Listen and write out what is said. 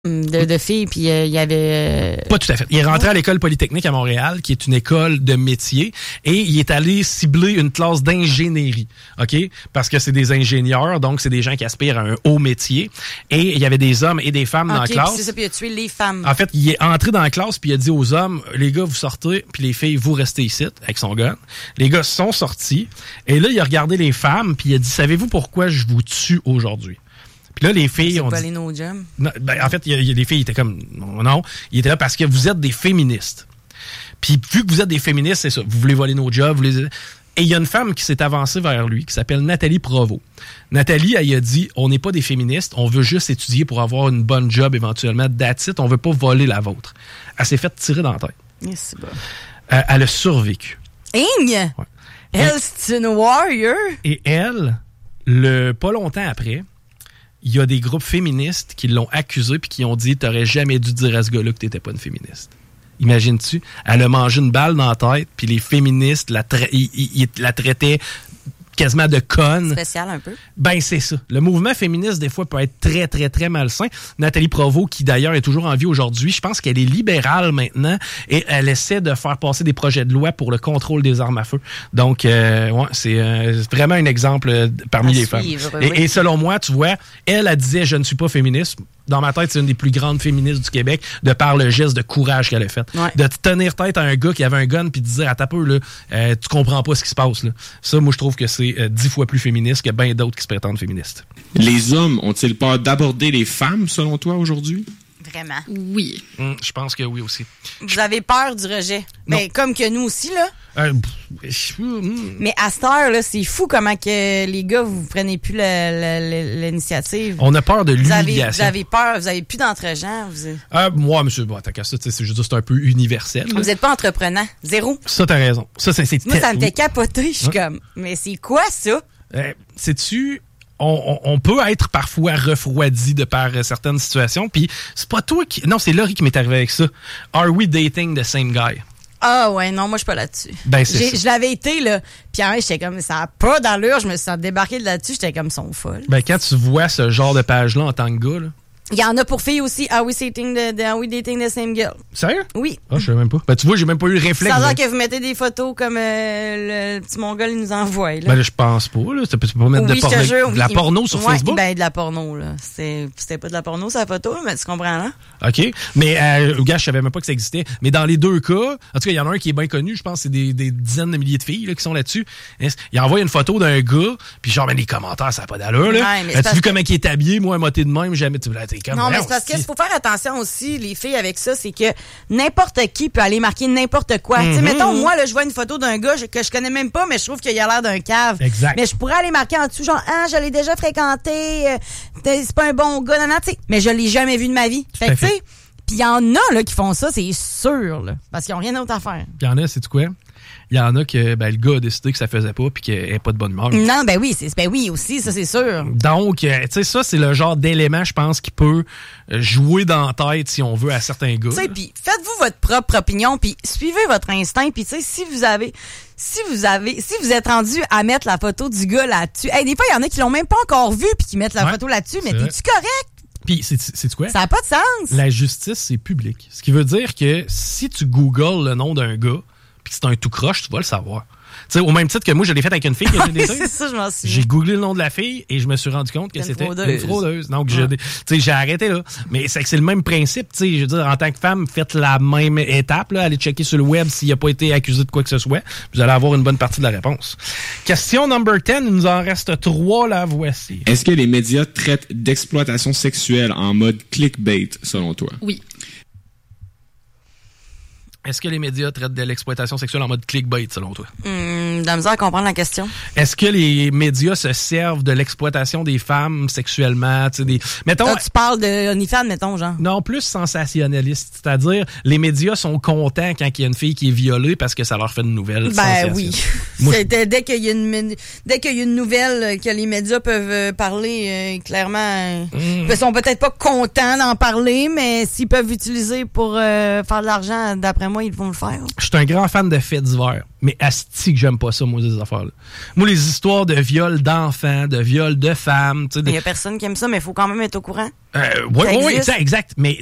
de filles, puis il y avait... Pas tout à fait. Il est rentré à l'école polytechnique à Montréal, qui est une école de métier, et il est allé cibler une classe d'ingénierie, OK? Parce que c'est des ingénieurs, donc c'est des gens qui aspirent à un haut métier, et il y avait des hommes et des femmes dans la classe. C'est ça, puis il a tué les femmes. En fait, il est entré dans la classe, puis il a dit aux hommes, les gars, vous sortez, puis les filles, vous restez ici, avec son gun. Les gars sont sortis, et là, il a regardé les femmes, puis il a dit, savez-vous pourquoi je vous tue aujourd'hui? Puis là, les filles ont dit... No jam. Non, en fait, les filles étaient comme... Non, ils étaient là parce que vous êtes des féministes. Puis vu que vous êtes des féministes, c'est ça. Vous voulez voler nos jobs. Et il y a une femme qui s'est avancée vers lui, qui s'appelle Nathalie Provost. Nathalie, elle a dit, on n'est pas des féministes, on veut juste étudier pour avoir une bonne job éventuellement. That's it, on veut pas voler la vôtre. Elle s'est fait tirer dans la tête. Yes, bon. Elle a survécu. Ouais. Elle, c'est une warrior. Et elle, pas longtemps après... Il y a des groupes féministes qui l'ont accusé puis qui ont dit « T'aurais jamais dû dire à ce gars-là que t'étais pas une féministe. » Imagines-tu? Elle a mangé une balle dans la tête puis les féministes la traitaient quasiment de conne. Spécial un peu. Ben, c'est ça. Le mouvement féministe, des fois, peut être très, très, très malsain. Nathalie Provost, qui d'ailleurs est toujours en vie aujourd'hui, je pense qu'elle est libérale maintenant et elle essaie de faire passer des projets de loi pour le contrôle des armes à feu. Donc, ouais, c'est vraiment un exemple parmi les femmes. Et selon moi, tu vois, elle disait « Je ne suis pas féministe ». Dans ma tête, c'est une des plus grandes féministes du Québec, de par le geste de courage qu'elle a fait. Ouais. De tenir tête à un gars qui avait un gun puis de dire à ta peu, là, tu comprends pas ce qui se passe. Là. Ça, moi, je trouve que c'est 10 fois plus féministe que bien d'autres qui se prétendent féministes. Les hommes ont-ils peur d'aborder les femmes, selon toi, aujourd'hui? Vraiment. Oui. Je pense que oui aussi. Vous avez peur du rejet. Mais comme que nous aussi, là. Mais à cette heure, là, c'est fou comment que les gars, vous prenez plus l'initiative. On a peur de l'humiliation. Vous avez peur, vous avez plus d'entre-gens. Moi, monsieur, t'as qu'à ça, c'est un peu universel. Vous n'êtes pas entreprenant. Zéro. Ça, t'as raison. Ça, moi, ça me fait capoter. Je suis comme, mais c'est quoi ça? Sais-tu... On peut être parfois refroidi de par certaines situations, puis c'est pas toi qui... Non, c'est Laurie qui m'est arrivé avec ça. Are we dating the same guy? Ah ouais, non, moi je suis pas là-dessus. Ben, c'est ça. Je l'avais été, là, puis j'étais comme, ça n'a pas d'allure, je me suis débarqué de là-dessus, j'étais comme, son folle. Ben, quand tu vois ce genre de page-là en tant que gars, là... Il y en a pour filles aussi. Are we dating the same girl? Sérieux? Oui. Ah, je sais même pas. Ben, tu vois, j'ai même pas eu le réflexe. Ça a l'air que vous mettez des photos comme le petit mongol nous envoie, là. Ben, là, je pense pas, là. Tu peux pas mettre de la porno sur Facebook? Ben, de la porno, là. C'était pas de la porno, sa photo, mais tu comprends, là? OK. Mais, gars, je savais même pas que ça existait. Mais dans les deux cas, en tout cas, il y en a un qui est bien connu, je pense, c'est des dizaines de milliers de filles, là, qui sont là-dessus. Il envoie une photo d'un gars, puis genre, ben, les commentaires, ça n'a pas d'allure, là. As-tu vu comment il est habillé, moi, moté de même, jamais, t'es comme, non, mais c'est parce qu'il faut faire attention aussi, les filles, avec ça, c'est que n'importe qui peut aller marquer n'importe quoi. Tu sais, mettons, moi, là, je vois une photo d'un gars que je connais même pas, mais je trouve qu'il a l'air d'un cave. Exact. Mais je pourrais aller marquer en dessous, genre, je l'ai déjà fréquenté, c'est pas un bon gars, non, tu sais. Mais je l'ai jamais vu de ma vie. Fait que, tu sais, pis il y en a, là, qui font ça, c'est sûr, là. Parce qu'ils ont rien d'autre à faire. Il y en a, c'est quoi? Il y en a que le gars a décidé que ça faisait pas puis qu'il n'est pas de bonne humeur. Non, ben oui aussi, ça c'est sûr. Donc, tu sais, ça, c'est le genre d'élément, je pense, qui peut jouer dans la tête, si on veut, à certains gars. Tu sais, puis faites-vous votre propre opinion, puis suivez votre instinct, puis tu sais, si vous êtes rendu à mettre la photo du gars là-dessus, des fois, il y en a qui l'ont même pas encore vu puis qui mettent la photo là-dessus, mais t'es-tu correct? Puis, c'est quoi? Ça n'a pas de sens. La justice, c'est public. Ce qui veut dire que si tu googles le nom d'un gars, puis c'est un tout croche, tu vas le savoir. Tu sais, au même titre que moi, je l'ai fait avec une fille que j'ai daté. C'est ça, je m'en souviens. J'ai googlé le nom de la fille et je me suis rendu compte que c'était une fraudeuse. Donc, j'ai arrêté là. Mais c'est le même principe, tu sais. Je veux dire, en tant que femme, faites la même étape, là. Allez checker sur le web s'il n'a pas été accusé de quoi que ce soit. Vous allez avoir une bonne partie de la réponse. Question number 10. Il nous en reste 3, là. Voici. Est-ce que les médias traitent d'exploitation sexuelle en mode clickbait, selon toi? Oui. Est-ce que les médias traitent de l'exploitation sexuelle en mode clickbait, selon toi? De la misère à comprendre la question. Est-ce que les médias se servent de l'exploitation des femmes sexuellement? Mettons, tu parles de OnlyFans, mettons, genre? Non, plus sensationnaliste. C'est-à-dire, les médias sont contents quand il y a une fille qui est violée parce que ça leur fait une nouvelle. Ben oui. Dès qu'il y a une nouvelle que les médias peuvent parler, clairement, ils sont peut-être pas contents d'en parler, mais s'ils peuvent utiliser pour faire de l'argent, d'après moi, ils vont le faire. Je suis un grand fan de faits divers, mais asti que j'aime pas ça, moi, ces affaires-là. Moi, les histoires de viol d'enfants, de viol de femmes... Il y a personne qui aime ça, mais il faut quand même être au courant. Oui, exact. Mais